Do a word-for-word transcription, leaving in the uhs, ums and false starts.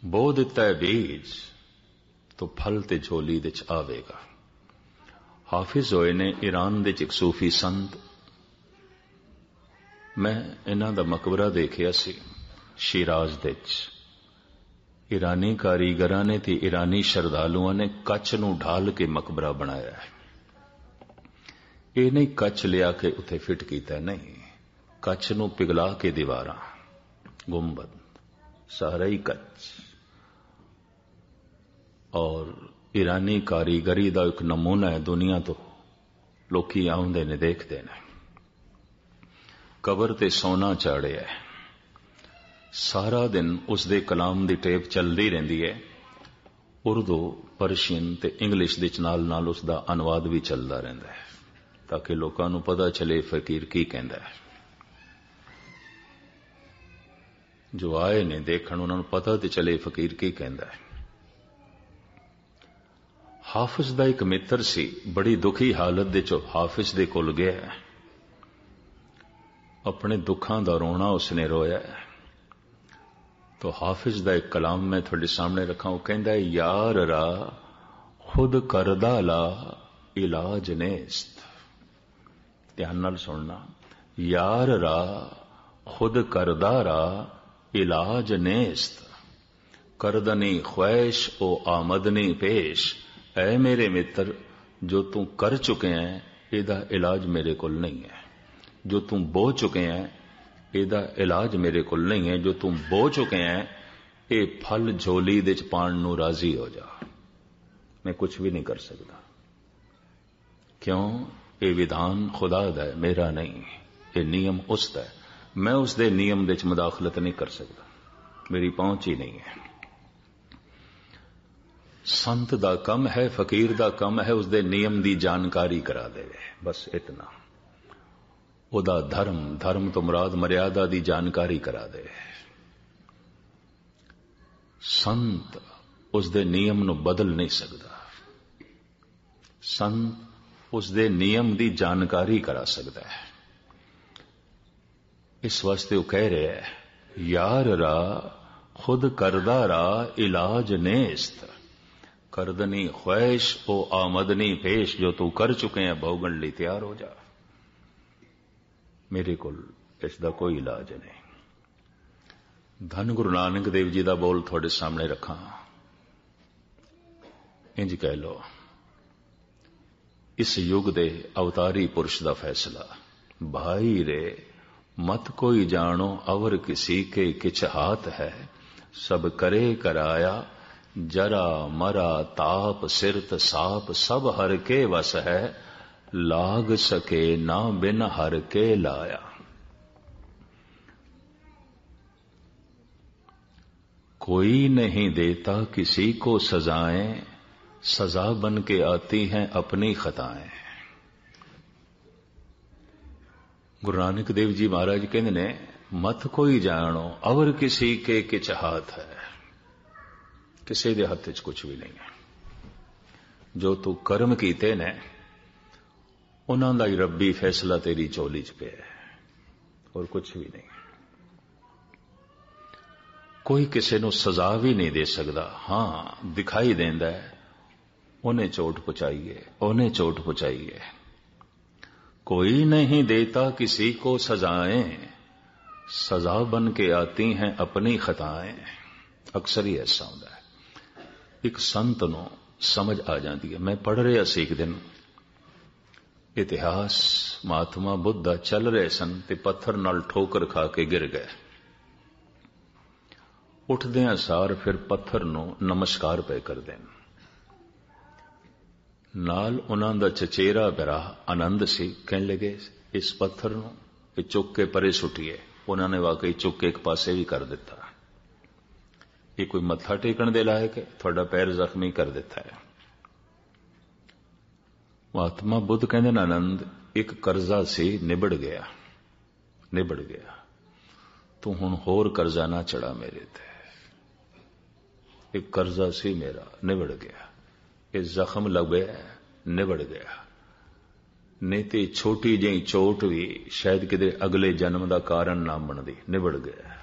बो दिता है बीज तो फल ते झोली दे च आवेगा। हाफिज होए ने ईरान दे च एक सूफी संत, मैं इन्हां दा मकबरा देखिया सी शिराज दे च। ईरानी कारीगरां ने ते ईरानी श्रद्धालुआं ने कच्छ नूं ढाल के मकबरा बनाया है। ये नहीं कच्छ लिया के उत्थे फिट कीता, नहीं, कच्छ नूं पिघला के दीवारां, गुंबद सारा ही कच्छ। और ईरानी कारीगरी का एक नमूना है, दुनिया तो लोकी आउंदे ने देखते ने। कबर ते सोना चाड़िया है, सारा दिन उसदे कलाम दी टेप चलती रहिंदी है। उर्दू, परशियन ते इंग्लिश दे नाल नाल उसदा अनुवाद भी चलता रहिंदा है, ताकि लोकां नूं पता चले फकीर की कहंदा है। जो आए ने देखण उन्हां नूं पता ते चले फकीर की कहंदा है। हाफिज दा एक मित्र सी, बड़ी दुखी हालत दे चो हाफिज दे कोल गया। अपने दुखां दा रोना उसने रोया। तो हाफिज दा एक कलाम मैं थोड़े सामने रखा। वो कहंदा है, यार रा खुद करदा ला इलाज नेस्त। ध्यान नाल सुनना। यार रा खुद करदा रा इलाज नेस्त, करदनी ख्वैश ओ आमदनी पेश। ऐ मेरे मित्र, जो तू कर चुके हैं इहदा इलाज मेरे कोल नहीं है। जो तू बो चुके हैं इहदा इलाज मेरे कोल नहीं है। जो तू बो चुके हैं ये फल झोली दे च पाण नूं राजी हो जा। मैं कुछ भी नहीं कर सकता। क्यों? ये विधान खुदा दा है, मेरा नहीं। ये नियम उसदा है, मैं उसदे नियम दे च मुदाखलत नहीं कर सकता, मेरी पहुंच ही नहीं है। संत दा कम है, फकीर दा कम है उसदे नियम दी जानकारी करा दे, बस इतना। उदा धर्म, धर्म तो मुराद मर्यादा दी जानकारी करा दे। संत उसदे नियम नूं बदल नहीं सकदा, संत उसदे नियम दी जानकारी करा सकदा है। इस वास्ते वो कह रहे है, यार रा खुद करदा रा इलाज नेस्त, करदनी ख्वैश ओ आमदनी पेश। जो तू कर चुके हैं भोगण लई तैयार हो जा। मेरे कोल इसदा कोई इलाज नहीं। धन गुरु नानक देव जी दा बोल थोड़े सामने रखा। इंज कह लो, इस युग दे अवतारी पुरुष दा फैसला। भाई रे मत कोई जानो अवर किसी के किछ हाथ है, सब करे कराया जरा मरा ताप सिरत साप। सब हर के वस है, लाग सके ना बिन हर के लाया। कोई नहीं देता किसी को सजाएं, सजा बन के आती हैं अपनी खताएं। गुरु नानक देव जी महाराज कहते ने, मत कोई जानो अवर किसी के किछ हाथ है। किसी दे हथ च कुछ भी नहीं है। जो तू कर्म कीते ने उन्हां दा ही रब्बी फैसला तेरी झोली च पिया है, और कुछ भी नहीं। कोई किसी नूं सजा भी नहीं दे सकदा। हां, दिखाई देंदा है उन्हें चोट पहुंचाई है, उन्हें चोट पहुंचाई है। कोई नहीं देता किसी को सजाएं, सजा बन के आती हैं अपनी खताएं। अक्सर ही ऐसा होता है। एक संत नूं समझ आ जाती है। मैं पढ़ रहा सी एक दिन इतिहास, महात्मा बुद्ध चल रहे सन ते पत्थर नाल ठोकर खा के गिर गए। उठदियां सार फिर पत्थर नूं नमस्कार पे कर देन। नाल उन्हां दा चचेरा भरा आनंद सी। कहने लगे, इस पत्थर नूं चुक के परे सुटिए। उन्होंने वाकई चुक के एक पासे भी कर दिता। ये कोई मत्था टेकण दे लायक है? थोड़ा पैर जख्मी कर देता है। महात्मा बुद्ध कहते न, आनंद एक कर्जा सी, निबड़ गया, निबड़ गया। तू हुण होर कर्जा ना चढ़ा मेरे ते। एक कर्जा सी मेरा, निबड़ गया। ये जख्म लगे, निबड़ गया। नहीं तो छोटी जी चोट भी शायद किते अगले जन्म का कारण ना बनती, निबड़ गया।